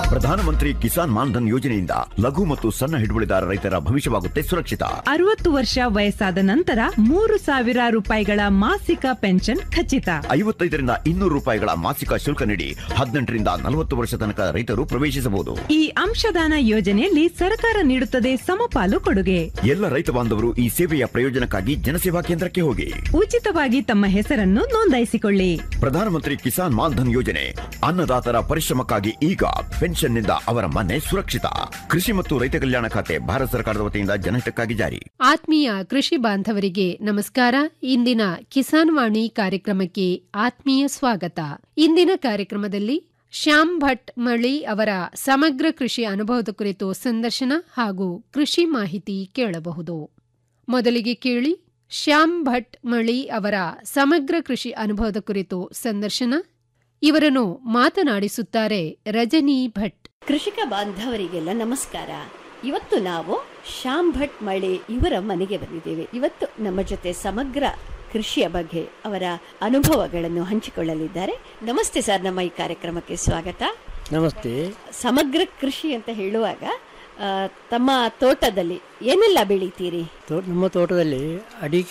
ಪ್ರಧಾನಮಂತ್ರಿ ಕಿಸಾನ್ ಮಾನ್ಧನ್ ಯೋಜನೆಯಿಂದ ಲಘು ಮತ್ತು ಸಣ್ಣ ಹಿಡುವಳಿದಾರ ರೈತರ ಭವಿಷ್ಯವಾಗುತ್ತೆ ಸುರಕ್ಷಿತ. 60 ವರ್ಷ ವಯಸ್ಸಾದ ನಂತರ 3,000 ರೂಪಾಯಿಗಳ ಮಾಸಿಕ ಪೆನ್ಷನ್ ಖಚಿತ. 55ರಿಂದ 200 ರೂಪಾಯಿಗಳ ಮಾಸಿಕ ಶುಲ್ಕ ನೀಡಿ 18ರಿಂದ 40 ವರ್ಷ ತನಕ ರೈತರು ಪ್ರವೇಶಿಸಬಹುದು. ಈ ಅಂಶದಾನ ಯೋಜನೆಯಲ್ಲಿ ಸರ್ಕಾರ ನೀಡುತ್ತದೆ ಸಮಪಾಲು ಕೊಡುಗೆ. ಎಲ್ಲ ರೈತ ಬಾಂಧವರು ಈ ಸೇವೆಯ ಪ್ರಯೋಜನಕ್ಕಾಗಿ ಜನಸೇವಾ ಕೇಂದ್ರಕ್ಕೆ ಹೋಗಿ ಉಚಿತವಾಗಿ ತಮ್ಮ ಹೆಸರನ್ನು ನೋಂದಾಯಿಸಿಕೊಳ್ಳಿ. ಪ್ರಧಾನಮಂತ್ರಿ ಕಿಸಾನ್ ಮಾನ್ಧನ್ ಯೋಜನೆ ಅನ್ನದಾತರ ಪರಿಶ್ರಮಕ್ಕಾಗಿ ಈಗ ಪೆನ್ಷನ್ನಿಂದ ಅವರ ಮನೆ ಸುರಕ್ಷಿತ. ಕೃಷಿ ಮತ್ತು ರೈತ ಕಲ್ಯಾಣ ಖಾತೆ ಭಾರತ ಸರ್ಕಾರದ ವತಿಯಿಂದ ಜನಹಿತಕ್ಕಾಗಿ ಜಾರಿ. ಆತ್ಮೀಯ ಕೃಷಿ ಬಾಂಧವರಿಗೆ ನಮಸ್ಕಾರ. ಇಂದಿನ ಕಿಸಾನ್ ವಾಣಿ ಕಾರ್ಯಕ್ರಮಕ್ಕೆ ಆತ್ಮೀಯ ಸ್ವಾಗತ. ಇಂದಿನ ಕಾರ್ಯಕ್ರಮದಲ್ಲಿ ಶ್ಯಾಮ್ ಭಟ್ ಮಳಿ ಅವರ ಸಮಗ್ರ ಕೃಷಿ ಅನುಭವದ ಕುರಿತು ಸಂದರ್ಶನ ಹಾಗೂ ಕೃಷಿ ಮಾಹಿತಿ ಕೇಳಬಹುದು. ಮೊದಲಿಗೆ ಕೇಳಿ ಶ್ಯಾಮ್ ಭಟ್ ಮಳಿ ಅವರ ಸಮಗ್ರ ಕೃಷಿ ಅನುಭವದ ಕುರಿತು ಸಂದರ್ಶನ. ಇವರನ್ನು ಮಾತನಾಡಿಸುತ್ತಾರೆ ರಜನಿ ಭಟ್. ಕೃಷಿಕ ಬಾಂಧವರಿಗೆಲ್ಲ ನಮಸ್ಕಾರ. ಇವತ್ತು ನಾವು ಶ್ಯಾಮ್ ಭಟ್ ಮಳಿ ಇವರ ಮನೆಗೆ ಬಂದಿದ್ದೇವೆ. ಇವತ್ತು ನಮ್ಮ ಜೊತೆ ಸಮಗ್ರ ಕೃಷಿಯ ಬಗ್ಗೆ ಅವರ ಅನುಭವಗಳನ್ನು ಹಂಚಿಕೊಳ್ಳಲಿದ್ದಾರೆ. ನಮಸ್ತೆ ಸರ್, ನಮ್ಮ ಈ ಕಾರ್ಯಕ್ರಮಕ್ಕೆ ಸ್ವಾಗತ. ನಮಸ್ತೆ. ಸಮಗ್ರ ಕೃಷಿ ಅಂತ ಹೇಳುವಾಗ ತಮ್ಮ ತೋಟದಲ್ಲಿ ಏನೆಲ್ಲ ಬೆಳಿತೀರಿ? ನಮ್ಮ ತೋಟದಲ್ಲಿ ಅಡಿಕೆ